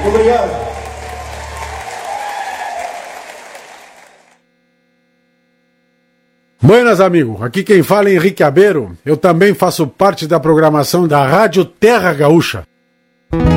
Obrigado. Buenas, amigo. Aqui quem fala é Henrique Abeiro. Eu também faço parte da programação da Rádio Terra Gaúcha.